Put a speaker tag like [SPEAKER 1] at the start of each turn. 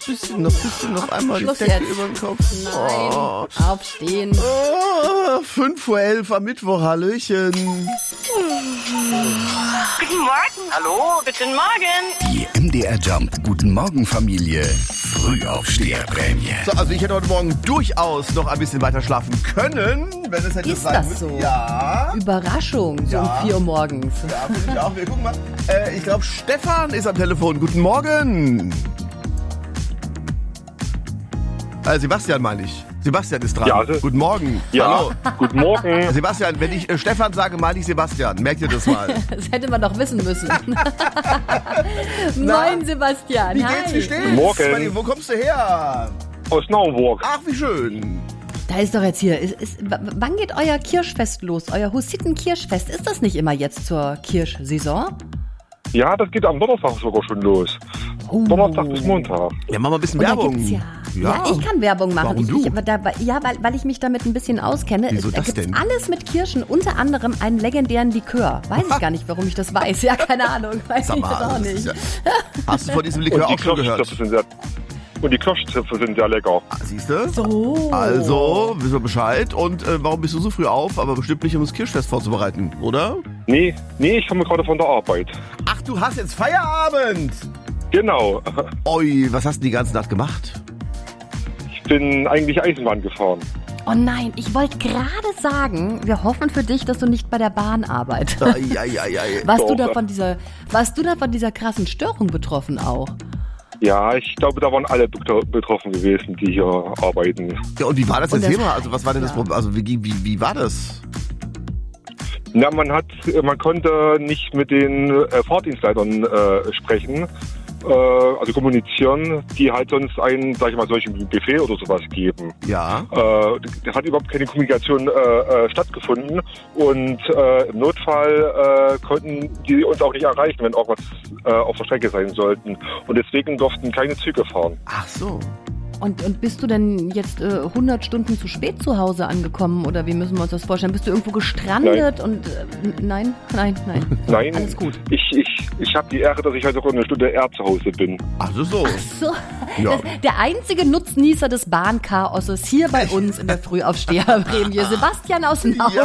[SPEAKER 1] bisschen noch einmal die
[SPEAKER 2] Schluss
[SPEAKER 1] Decke
[SPEAKER 2] jetzt.
[SPEAKER 1] über den Kopf.
[SPEAKER 2] Nein, aufstehen.
[SPEAKER 1] 5:11 Uhr am Mittwoch, Hallöchen.
[SPEAKER 3] Guten Morgen. Hallo, guten Morgen.
[SPEAKER 4] Die MDR Jump Guten Morgen Familie Frühaufsteherprämie.
[SPEAKER 1] So, also ich hätte heute Morgen durchaus noch ein bisschen weiter schlafen können, wenn es hätte
[SPEAKER 2] Ist
[SPEAKER 1] sein
[SPEAKER 2] das
[SPEAKER 1] müssen.
[SPEAKER 2] so?
[SPEAKER 1] Ja.
[SPEAKER 2] Überraschung, so um 4 Uhr morgens.
[SPEAKER 1] Ja, finde ich auch. Wir gucken mal. Ich glaube, Stefan ist am Telefon. Guten Morgen. Sebastian meine ich. Sebastian ist dran.
[SPEAKER 5] Ja, also,
[SPEAKER 1] Guten Morgen.
[SPEAKER 5] ja,
[SPEAKER 1] Hallo.
[SPEAKER 5] guten Morgen.
[SPEAKER 1] Sebastian, wenn ich Stefan sage, meine ich Sebastian. Merkt ihr das mal?
[SPEAKER 2] Das hätte man doch wissen müssen. Moin, Sebastian.
[SPEAKER 1] Wie geht's? Wie steht's?
[SPEAKER 5] Morgen.
[SPEAKER 1] Wo kommst du her?
[SPEAKER 5] Aus Naumburg.
[SPEAKER 1] Ach, wie schön.
[SPEAKER 2] Da ist doch jetzt hier. Wann geht euer Kirschfest los? Euer Hussiten-Kirschfest? Ist das nicht immer jetzt zur Kirschsaison?
[SPEAKER 5] Ja, das geht am Donnerstag sogar schon los. Donnerstag bis Montag.
[SPEAKER 1] Ja, machen wir ein bisschen
[SPEAKER 2] Und da
[SPEAKER 1] Werbung.
[SPEAKER 2] gibt's ja, ich kann Werbung machen.
[SPEAKER 1] Warum du?
[SPEAKER 2] Weil ich mich damit ein bisschen auskenne.
[SPEAKER 1] Wieso
[SPEAKER 2] Da
[SPEAKER 1] das
[SPEAKER 2] gibt's
[SPEAKER 1] denn?
[SPEAKER 2] alles mit Kirschen, unter anderem einen legendären Likör. Weiß ich gar nicht, warum ich das weiß. Ja, keine Ahnung. Weiß
[SPEAKER 1] Sag
[SPEAKER 2] ich
[SPEAKER 1] mal,
[SPEAKER 2] das auch
[SPEAKER 1] das
[SPEAKER 2] nicht.
[SPEAKER 1] ist ja, hast du von diesem Likör auch schon gehört?
[SPEAKER 5] Die Kirschzöpfe sind sehr lecker.
[SPEAKER 1] Siehst du?
[SPEAKER 2] So.
[SPEAKER 1] Also, wissen wir Bescheid. Und warum bist du so früh auf? Aber bestimmt nicht, um das Kirschfest vorzubereiten, oder?
[SPEAKER 5] Nee, ich komme gerade von der Arbeit.
[SPEAKER 1] Ach, du hast jetzt Feierabend!
[SPEAKER 5] Genau.
[SPEAKER 1] Oi, was hast du die ganze Nacht gemacht?
[SPEAKER 5] Ich bin eigentlich Eisenbahn gefahren.
[SPEAKER 2] Oh nein, ich wollte gerade sagen, wir hoffen für dich, dass du nicht bei der Bahn arbeitest.
[SPEAKER 1] Ei.
[SPEAKER 2] Warst du
[SPEAKER 5] Doch.
[SPEAKER 2] da von dieser krassen Störung betroffen auch?
[SPEAKER 5] Ja, ich glaube, da waren alle betroffen gewesen, die hier arbeiten.
[SPEAKER 1] Ja, und wie war das
[SPEAKER 2] Und
[SPEAKER 1] jetzt
[SPEAKER 2] das-
[SPEAKER 1] Thema? Also, was war denn das Problem? Also, wie war das?
[SPEAKER 5] Na, man konnte nicht mit den Fahrdienstleitern sprechen, also kommunizieren, die halt sonst einen, sag ich mal, solchen Buffet oder sowas geben.
[SPEAKER 1] Ja.
[SPEAKER 5] Da hat überhaupt keine Kommunikation stattgefunden und im Notfall konnten die uns auch nicht erreichen, wenn irgendwas auf der Strecke sein sollten. Und deswegen durften keine Züge fahren.
[SPEAKER 1] Ach so.
[SPEAKER 2] Und bist du denn jetzt 100 Stunden zu spät zu Hause angekommen oder wie müssen wir uns das vorstellen? Bist du irgendwo gestrandet und nein?
[SPEAKER 5] Nein,
[SPEAKER 2] Alles gut.
[SPEAKER 5] Ich habe die Ehre, dass ich heute sogar eine Stunde eher zu Hause bin.
[SPEAKER 1] Ach so.
[SPEAKER 2] So,
[SPEAKER 1] Ja.
[SPEAKER 2] der einzige Nutznießer des Bahnchaoses hier bei uns in der Frühaufsteherprämie, Sebastian aus Naumburg.